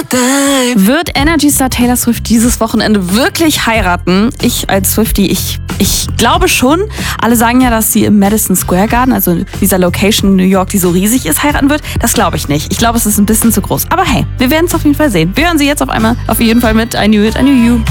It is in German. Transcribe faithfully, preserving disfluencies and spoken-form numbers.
Wird Energy Star Taylor Swift dieses Wochenende wirklich heiraten? Ich als Swiftie, ich, ich glaube schon. Alle sagen ja, dass sie im Madison Square Garden, also dieser Location in New York, die so riesig ist, heiraten wird. Das glaube ich nicht. Ich glaube, es ist ein bisschen zu groß. Aber hey, wir werden es auf jeden Fall sehen. Wir hören sie jetzt auf einmal auf jeden Fall mit I Knew It, I Knew You.